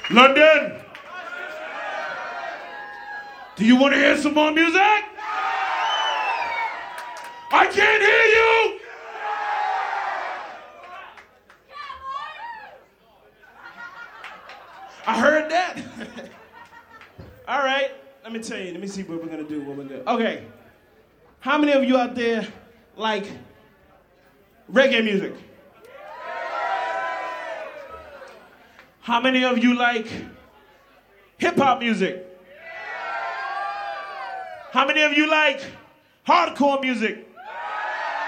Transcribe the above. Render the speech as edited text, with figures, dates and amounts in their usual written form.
London, do you want to hear some more music? I can't hear you. I heard that. All right, let me tell you. Let me see what we're gonna do. Okay, how many of you out there like reggae music? How many of you like hip-hop music? How many of you like hardcore music?